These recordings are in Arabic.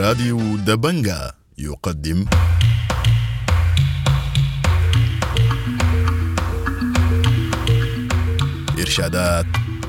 راديو دبنجا يقدم إرشادات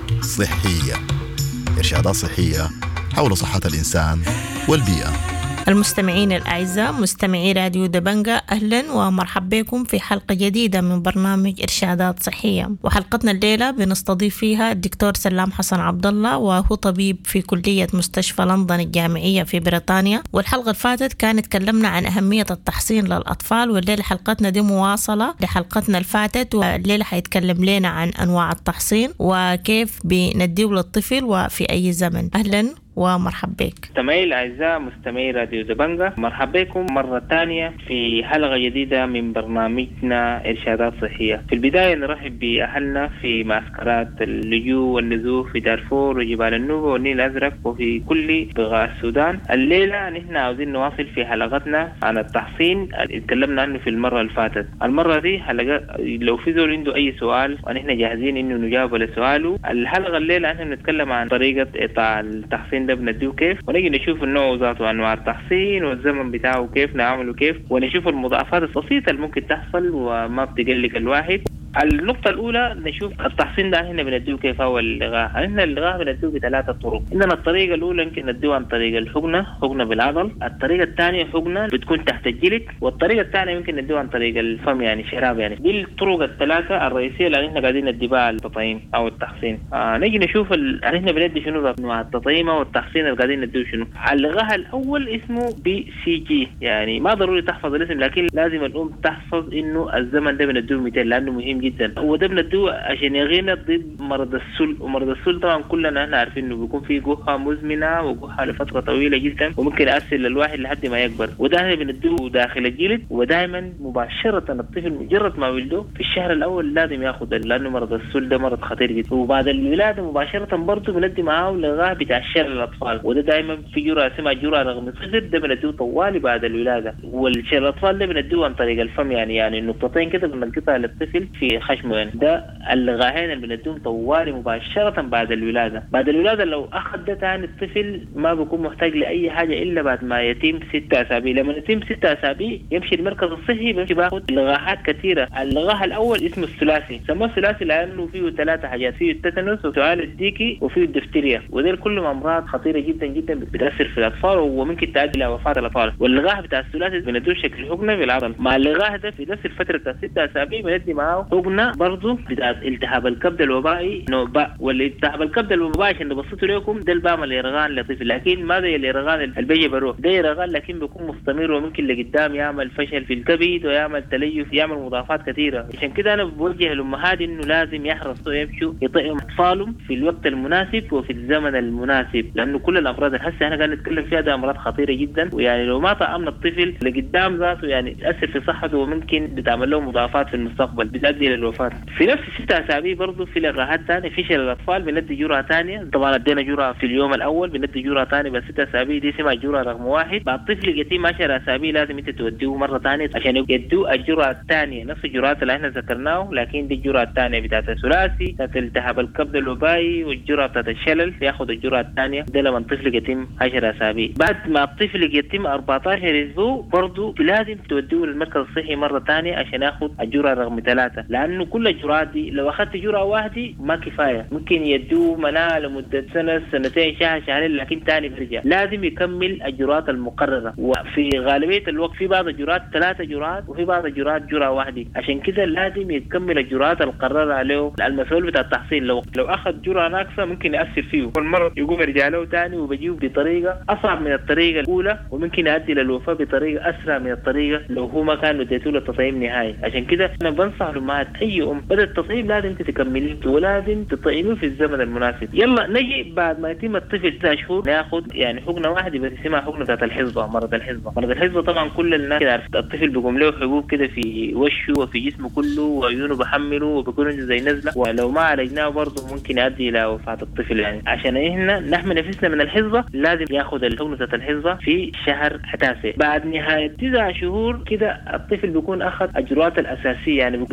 صحية حول صحة الإنسان والبيئة. المستمعين الأعزاء مستمعي راديو دبنجا، أهلا ومرحبا بكم في حلقة جديدة من برنامج إرشادات صحية. وحلقتنا الليلة بنستضيف فيها الدكتور سلام حسن عبد الله، وهو طبيب في كلية مستشفى لندن الجامعية في بريطانيا. والحلقة اللي فاتت كان تكلمنا عن أهمية التحصين للأطفال، والليلة حلقتنا دي مواصلة لحلقتنا اللي فاتت، والليلة حيتكلم لنا عن أنواع التحصين وكيف بنديه للطفل وفي أي زمن. أهلا ومرحبا بك. مستمعي الأعزاء مستمعي راديو دبنجا، مرحبا بكم مرة ثانية في حلقة جديدة من برنامجنا إرشادات صحية. في البداية نرحب بأهلنا في معسكرات اللجوء والنزوح في دارفور وجبال النوبة والنيل الأزرق وفي كل بقاع السودان. الليلة نحن عاوزين نواصل في حلقتنا عن التحصين اللي اتكلمنا عنه في المرة اللي فاتت. المرة دي حلقة لو في زول عنده أي سؤال ونحن جاهزين إنه نجاوب لسؤاله. الحلقة الليلة نحن نتكلم عن طريقة إطاع التحصين ده بنديه كيف، ونجي نشوف النوع ذاته انواع التحصين والزمن بتاعه كيف نعمله كيف، ونشوف المضاعفات البسيطه اللي ممكن تحصل وما بتقلق الواحد. النقطة الأولى نشوف التحصين ده هنا بنديه كيف هو اللغاء. هنا اللغاء بنديه بثلاثة طرق. عندنا الطريقة الأولى يمكن نديه عن طريق الحقنة بالعضل، الطريقة الثانية حقنة بتكون تحت الجلد، والطريقة الثانية يمكن نديه عن طريق الفم يعني شراب. يعني دي الطرق الثلاثة الرئيسية اللي احنا قاعدين نديه بها التطعيم أو التحصين. نيجي نشوف احنا بندي شنو أنواع التطعيم والتحصين اللي قاعدين نديه شنو. اللغاء الأول اسمه BCG، يعني ما ضروري تحفظ الاسم، لكن لازم الأم تحفظ إنه الزمن ده بنديه 200 لأنه مهم جدا. وده بندوه عشان يغينا ضد مرض السل، ومرض السل طبعا كلنا احنا عارفين انه بيكون فيه جحة مزمنة وجحة لفترة طويلة جدا وممكن يأثر للواحد لحد ما يكبر. وده احنا بندوه داخل الجلد، ودائما مباشرة الطفل مجرد ما ولده في الشهر الأول لازم ياخد، لأنه مرض السل ده مرض خطير جدا. وبعد الولادة مباشرة برضه بندي معاه لغاية بتاع الشهر الأطفال، وده دائما في جرعة اسمها جرعة رغم الصدر، ده بندوه طوالي بعد الولادة. والشهر الأطفال ده بندوه عن طريق الفم، يعني النقطتين كده بنقطها للطفل في خشمه. يعني ده اللغاهين اللي بندوم طوالي مباشرة بعد الولادة. بعد الولادة لو أخذ ده تاني الطفل ما بيكون محتاج لأي حاجة إلا بعد ما يتم 6 أسابيع. لما يتم 6 أسابيع يمشي المركز الصحي بيمشي باخد لغاهات كثيرة. اللغاه الأول اسمه الثلاثي، سموه الثلاثي لأنه فيه 3 حاجات، فيه التتنس وسؤال الديكي وفيه الدفتيريا، وديل كلهم أمراض خطيرة جدا جدا بتأثر في الأطفال وممكن تؤدي إلى وفاة الأطفال. واللغاه بتاع الثلاثي بندوه شكل حقنة بالعضل. مع اللغاه ده في نفس الفترة بتاع 6 أسابيع بندي معاه حقنة برضو بتاعت التهاب الكبد الوبائي نوباء. والالتهاب الكبد الوبائي عشان بسيطه لكم ده البام اليرغان لطفل، لكن ما زي اليرغان البيجي بروح، ده يرغان لكن بيكون مستمر وممكن لقدام يعمل فشل في الكبد ويعمل تليف، يعمل مضاعفات كثيره. عشان كده انا بوجه الامهات انه لازم يحرصوا يمشوا يطعموا اطفالهم في الوقت المناسب وفي الزمن المناسب، لانه كل الامراض اللي هسه احنا قاعدين نتكلم فيها ده امراض خطيره جدا، ويعني لو ما طعمنا الطفل لقدام ذاته يعني تاثر في صحته وممكن بتعمل له مضاعفات في المستقبل بتؤدي للوفاه. في نفس 6 أسابيع برضه في لغاهات ثانيه. في شلل الاطفال بندي جرعه ثانيه، طبعا ادينا جرعه في اليوم الاول، بندي جرعه ثانيه بس 6 أسابيع دي اسمها جرعه رقم 1. بعد الطفل يتم 10 أسابيع لازم انت توديه مره ثانيه عشان يدوا الجرعه الثانيه، نفس الجرعات اللي احنا ذكرناه، لكن دي الجرعه الثانيه بتاعت الثلاثي بتاعت التهاب الكبد الوبائي والجرعه بتاعت الشلل ياخذ الجرعه الثانيه ده لما الطفل يتم 10 أسابيع. بعد ما الطفل يتم 14 اسبوع برضه لازم توديه للمركز الصحي مره ثانيه عشان ياخذ الجرعه رقم 3، لانه كل الجرعات دي لو اخذت جرعه واحده ما كفايه، ممكن يدوه مناعه لمده سنه سنتين شهر شهرين لكن ثاني بيرجع. لازم يكمل الجرعات المقرره، وفي غالبيه الوقت في بعض الجرعات 3 جرعات وفي بعض الجرعات جرعه واحده، عشان كده لازم يكمل الجرعات المقرره عليه. المسؤول بتاع التحصين لو اخذ جرعه ناقصه ممكن ياثر فيه والمرض يقوم يرجع له ثاني وبيجيه بطريقه اصعب من الطريقه الاولى، وممكن يؤدي للوفاه بطريقه اسرع من الطريقه لو هو ما كان اديته له التطعيم نهائي. عشان كده انا بنصح الامهات اي ام بدأ التطعيم لازم تكمليه ولازم تطعميه في الزمن المناسب. يلا نجي بعد ما يتم الطفل 9 شهور ناخذ يعني حقنه واحده بس اسمها حقنه بتاعت الحصبه. مرض الحصبه طبعا كل الناس عارفه، الطفل بيقوم له حبوب كده في وشه وفي جسمه كله وعيونه بحمله وبيكون زي نزله، ولو ما عالجناه برضه ممكن يؤدي الى وفاه الطفل. يعني عشان احنا نحمي نفسنا من الحصبه لازم ياخذ الحقنه بتاعت الحصبه في شهر 11. بعد نهايه 9 شهور كده الطفل بيكون اخذ اجراءات الاساسيه، يعني بيكون بقى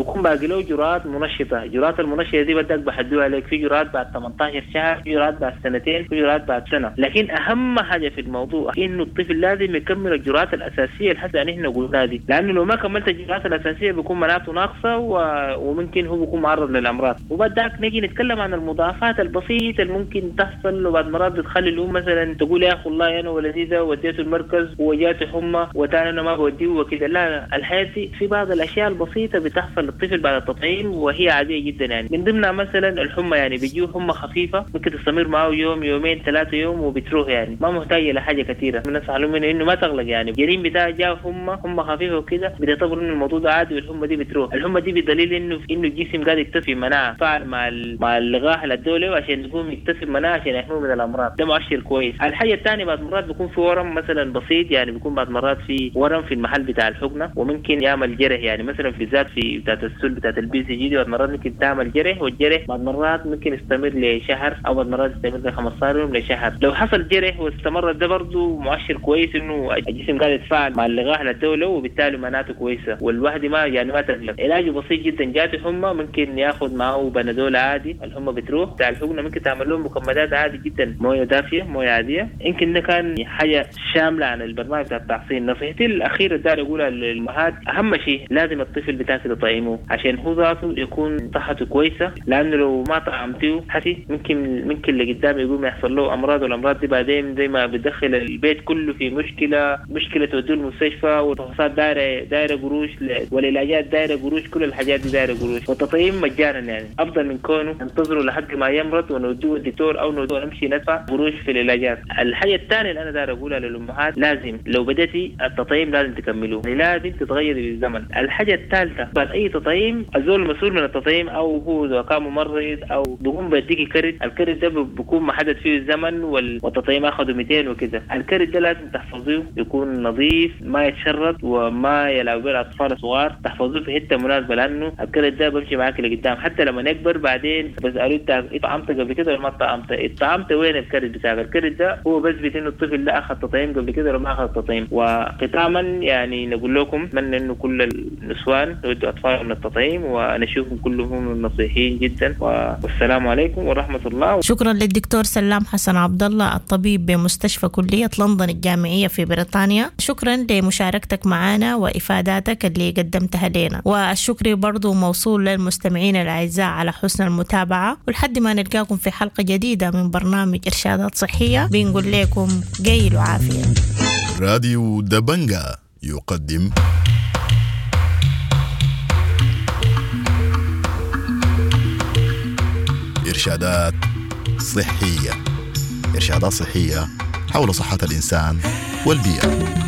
باقي له جرعات منشطة. جرعات المنشطة دي بدك بحدوها عليك، في جرعات بعد 18 شهر، في جرعات بعد سنتين، في جرعات بعد سنة. لكن أهم حاجة في الموضوع إنه الطفل لازم يكمل الجرعات الأساسية الحسب أن إحنا قلنا دي، لأنه لو ما كملت الجرعات الأساسية بيكون مناعته ناقصة وممكن هو بيكون معرض للأمراض. وبدك نجي نتكلم عن المضاعفات البسيطة اللي ممكن تحصل، وبعد مرات بتخلي الأم مثلا تقول يا أخي والله أنا ولدي ده وديته المركز وجاته حمى وتاني أنا ما بوديه وكده. لا، الحياة في بعض الأشياء البسيطة بتحصل للطفل بعد التطعيم وهي عادية جدا. يعني من ضمنها مثلا الحمى، يعني بيجيه حمى خفيفة ممكن تستمر معه يوم يومين 3 يوم وبتروح، يعني ما محتاجة لحاجة كثيرة. الناس علموا إنه ما تغلق، يعني الجريم بتاعه جاء حمى خفيفة وكده بتعتبر إنه الموضوع ده عادي والحمى دي بتروح. الحمى دي بدليل إنه الجسم قاعد يكتسب مناعة فعل مع اللقاح الدولي عشان يقوم يكتسب مناعة عشان يحميه من الأمراض. ده مؤشر كويس. الحاجة الثانية بعد مرات بيكون في ورم مثلا بسيط، يعني بيكون بعد مرات في ورم في المحل بتاع الحقنة وممكن يعمل جرح، يعني مثلا في ذات في بتاعت السل بتاعت البي سي جي دي بعد مرات ممكن تعمل جرح، والجرح بعد مرات ممكن يستمر لشهر او بعد مرات يستمر ل 15 يوم لشهر. لو حصل جرح واستمر ده برضه مؤشر كويس انه الجسم قاعد يتفاعل مع اللقاح الدولي وبالتالي مناعته كويسة والواحد ما تغلب. علاجه بسيط جدا. جاته حمى ممكن ياخذ معه بنادول عادي، الحمى بتروح. بتاع الحقنة ممكن تعمل لهم مكملات عادي جدا، مويه دافيه مويه عاديه. يمكن ده كان حاجه شامله عن البرنامج بتاع التحصين. نصيحتي الاخيره داير اقولها للامهات، اهم شيء لازم الطفل بتاعك تطعمه عشان هو ذاته يكون صحته كويسه، لانه لو ما طعمتيه حتى ممكن اللي قدام يقوم يحصل له امراض، والامراض دي بعدين زي ما بتدخل البيت كله في مشكله توديه المستشفى، والفحوصات دايره قروش، والعلاجات دايره قروش، كل الحاجات دي دايره قروش. والتطعيم مجانا، يعني افضل من كونه ننتظره لحد ما يمرض ونوديه الدكتور او نمشي ندفع قروش في العلاجات. الحاجه الثانيه اللي انا داير اقولها للامهات، لازم لو بديتي التطعيم لازم تكملوه، يعني لازم تتغيري بالزمن. الحاجه الثالثه بعد اي تطعيم الزول المسؤول من التطعيم او هو اذا كان ممرض او بيقوم بيديكي كرت، الكرت ده بيكون محدد فيه الزمن والتطعيم اخذه 200 وكذا. الكرت ده لازم تحفظوه يكون نظيف، ما يتشرد وما يلعب به الاطفال الصغار، تحفظوه في حته مناسبه، لانه الكرت ده بيمشي معاك لقدام حتى لما نكبر بعدين بسالوه انت طعمت قبل كده ولا ما طعمت وين الكرت بتاعك؟ الكرت ده هو بس بيتم الطفل ده اخذ تطعيم قبل كده ولا ما اخذ تطعيم. وختاما يعني نقول لكم اتمنى انه كل النسوان يودوا اطفالهم من التطعيم، ونشوفهم كلهم نصيحيين جدا، والسلام عليكم ورحمه الله. شكرا للدكتور سلام حسن عبد الله، الطبيب بمستشفى كلية لندن الجامعية في بريطانيا. شكرا لمشاركتك معنا وافاداتك اللي قدمتها لنا، والشكر برضو موصول للمستمعين الاعزاء على حسن المتابعة. ولحد ما نلقاكم في حلقة جديدة من برنامج إرشادات صحية بنقول لكم جيل وعافية. راديو دبنجا يقدم إرشادات صحية. إرشادات صحية حول صحة الإنسان والبيئة.